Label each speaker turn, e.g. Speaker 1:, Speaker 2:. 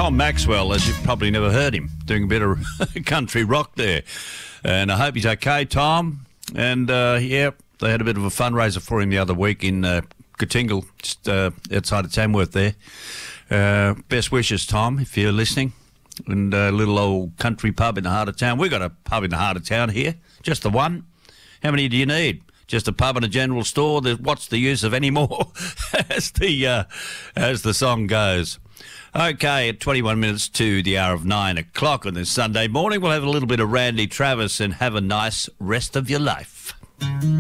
Speaker 1: Tom Maxwell, as you've probably never heard him, doing a bit of country rock there. And I hope he's okay, Tom. And, yeah, they had a bit of a fundraiser for him the other week in Cotingle, just outside of Tamworth there. Best wishes, Tom, if you're listening. And a little old country pub in the heart of town. We've got a pub in the heart of town here, just the one. How many do you need? Just a pub and a general store. What's the use of any more, as the song goes. Okay, at 21 minutes to the hour of 9 o'clock on this Sunday morning, we'll have a little bit of Randy Travis and have a nice rest of your life.